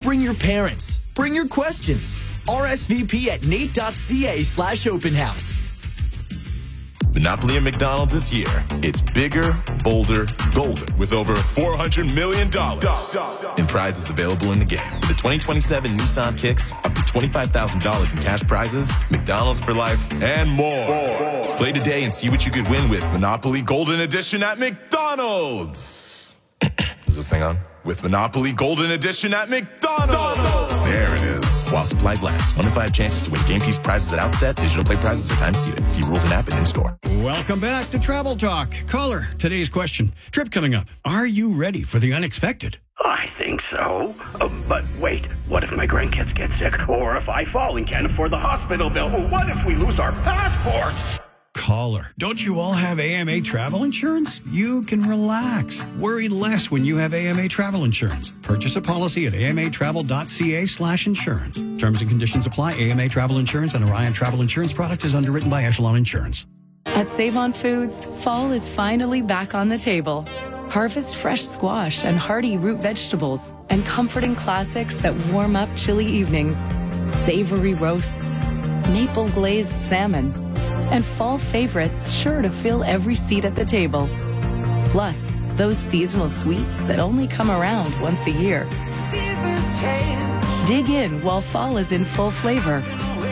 Bring your parents. Bring your questions. RSVP at nate.ca/open house. Monopoly at McDonald's this year. It's bigger, bolder, golden with over $400 million in prizes available in the game. With the 2027 Nissan Kicks, up to $25,000 in cash prizes, McDonald's for life, and more. Play today and see what you could win with Monopoly Golden Edition at McDonald's. Is this thing on? With Monopoly Golden Edition at McDonald's. There it is. While supplies last. 1 in 5 chances to win game piece prizes at outset. Digital play prizes are time seated. See rules and app and in-store. Welcome back to Travel Talk. Caller, today's question. Trip coming up. Are you ready for the unexpected? I think so. But wait, what if my grandkids get sick? Or if I fall and can't afford the hospital bill? What if we lose our passports? Caller, don't you all have AMA travel insurance? You can relax. Worry less when you have AMA travel insurance. Purchase a policy at amatravel.ca/insurance. Terms and conditions apply. AMA travel insurance and Orion travel insurance product is underwritten by Echelon Insurance. At Save On Foods, fall is finally back on the table. Harvest fresh squash and hearty root vegetables and comforting classics that warm up chilly evenings. Savory roasts, maple glazed salmon, and fall favorites sure to fill every seat at the table. Plus, those seasonal sweets that only come around once a year. Seasons change. Dig in while fall is in full flavor.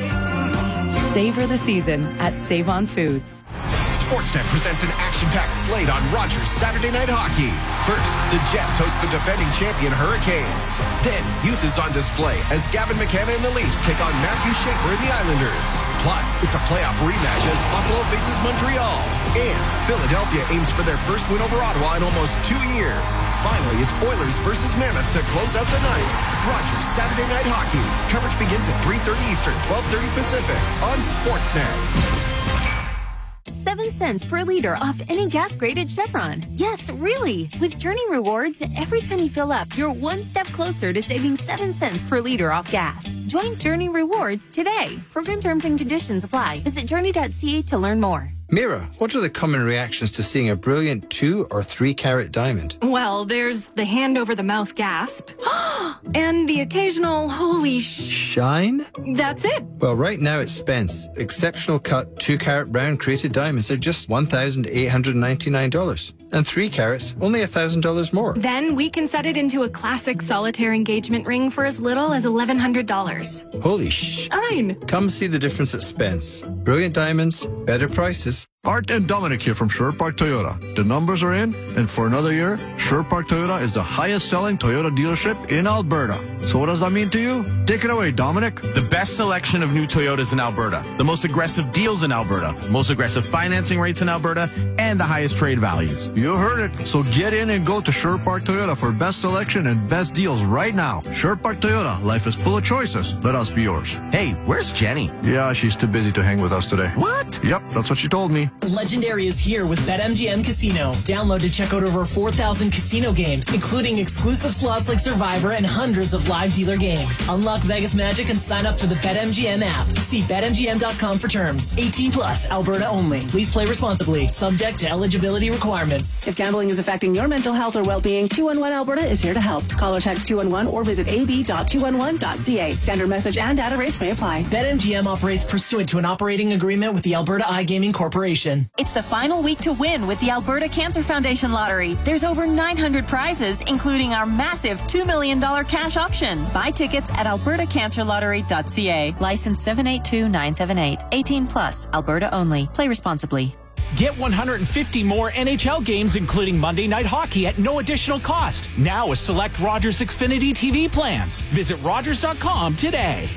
Savor the season at Save On Foods. Sportsnet presents an action-packed slate on Rogers Saturday Night Hockey. First, the Jets host the defending champion Hurricanes. Then, youth is on display as Gavin McKenna and the Leafs take on Matthew Schaefer and the Islanders. Plus, it's a playoff rematch as Buffalo faces Montreal. And Philadelphia aims for their first win over Ottawa in almost 2 years. Finally, it's Oilers versus Mammoth to close out the night. Rogers Saturday Night Hockey. Coverage begins at 3:30 Eastern, 12:30 Pacific on Sportsnet. 7 cents per liter off any gas-graded Chevron. Yes, really. With Journey Rewards, every time you fill up, you're one step closer to saving 7 cents per liter off gas. Join Journey Rewards today. Program terms and conditions apply. Visit journey.ca to learn more. Mira, what are the common reactions to seeing a brilliant 2 or 3 carat diamond? Well, there's the hand-over-the-mouth gasp and the occasional holy shine? That's it. Well, right now at Spence, exceptional cut 2 carat round crated diamonds are just $1,899. And 3 carats, only $1,000 more. Then we can set it into a classic solitaire engagement ring for as little as $1,100. Holy shine! Come see the difference at Spence. Brilliant diamonds, better prices. Art and Dominic here from Sherwood Park Toyota. The numbers are in, and for another year, Sherwood Park Toyota is the highest selling Toyota dealership in Alberta. So what does that mean to you? Take it away, Dominic. The best selection of new Toyotas in Alberta, the most aggressive deals in Alberta, most aggressive financing rates in Alberta, and the highest trade values. You heard it. So get in and go to Sherwood Park Toyota for best selection and best deals right now. Sherwood Park Toyota. Life is full of choices. Let us be yours. Hey, where's Jenny? Yeah, she's too busy to hang with us today. What? Yep, that's what she told me. Legendary is here with BetMGM Casino. Download to check out over 4,000 casino games, including exclusive slots like Survivor and hundreds of live dealer games. Unlock Vegas Magic and sign up for the BetMGM app. See BetMGM.com for terms. 18 plus, Alberta only. Please play responsibly. Subject to eligibility requirements. If gambling is affecting your mental health or well-being, 211 Alberta is here to help. Call or text 211 or visit ab.211.ca. Standard message and data rates may apply. BetMGM operates pursuant to an operating agreement with the Alberta iGaming Corporation. It's the final week to win with the Alberta Cancer Foundation Lottery. There's over 900 prizes, including our massive $2 million cash option. Buy tickets at albertacancerlottery.ca. License 782978. 18 plus. Alberta only. Play responsibly. Get 150 more NHL games, including Monday Night Hockey, at no additional cost. Now with select Rogers Xfinity TV plans. Visit Rogers.com today.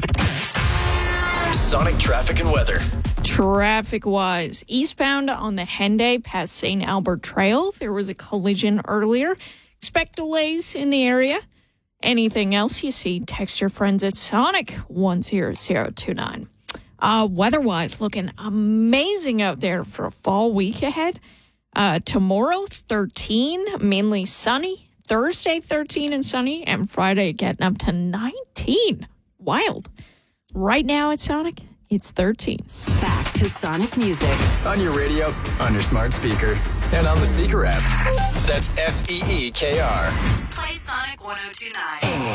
Sonic traffic and weather. Traffic-wise, eastbound on the Henday past St. Albert Trail, there was a collision earlier. Expect delays in the area. Anything else you see, text your friends at Sonic 10029. Weather-wise, looking amazing out there for a fall week ahead. Tomorrow, 13, mainly sunny. Thursday, 13 and sunny. And Friday, getting up to 19. Wild. Right now at Sonic, it's 13. Back to Sonic music. On your radio, on your smart speaker, and on the Seeker app. That's SEEKR. Play Sonic 102.9.